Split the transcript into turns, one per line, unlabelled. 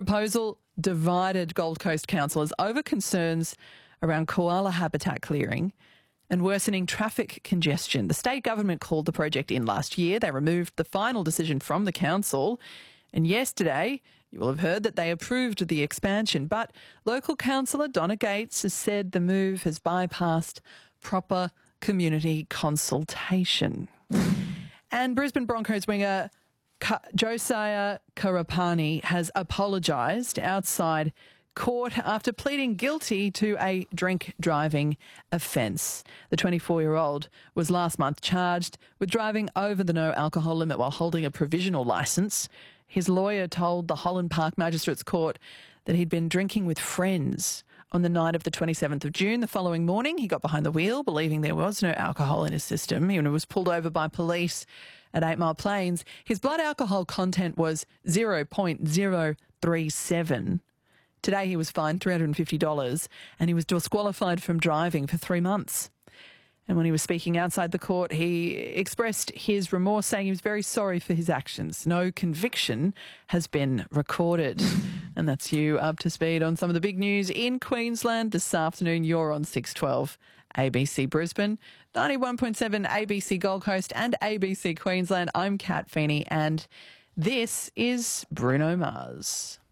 proposal divided Gold Coast councillors over concerns around koala habitat clearing and worsening traffic congestion. The state government called the project in last year. They removed the final decision from the council. And yesterday, you will have heard that they approved the expansion. But local councillor Donna Gates has said the move has bypassed proper community consultation. And Brisbane Broncos winger Josiah Karapani has apologised outside court after pleading guilty to a drink driving offence. The 24-year-old was last month charged with driving over the no alcohol limit while holding a provisional licence. His lawyer told the Holland Park Magistrates Court that he'd been drinking with friends on the night of the 27th of June. The following morning, he got behind the wheel, believing there was no alcohol in his system. He was pulled over by police at 8 Mile Plains. His blood alcohol content was 0.037. Today he was fined $350 and he was disqualified from driving for 3 months. And when he was speaking outside the court, he expressed his remorse, saying he was very sorry for his actions. No conviction has been recorded. And that's you up to speed on some of the big news in Queensland this afternoon. You're on 612 ABC Brisbane, 91.7 ABC Gold Coast and ABC Queensland. I'm Kat Feeney and this is Bruno Mars.